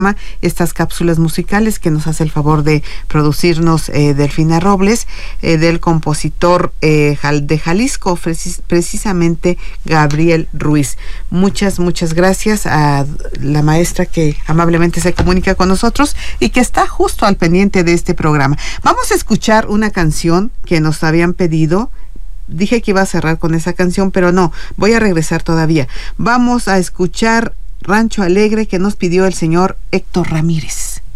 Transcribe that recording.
estas cápsulas musicales que nos hace el favor de producirnos Delfina Robles, del compositor de Jalisco, precisamente Gabriel Ruiz. Muchas gracias a la maestra que amablemente se comunica con nosotros y que está justo al pendiente de este programa. Vamos a escuchar una canción que nos habían pedido. Dije que iba a cerrar con esa canción, pero no, voy a regresar todavía. Vamos a escuchar Rancho Alegre, que nos pidió el señor Héctor Ramírez.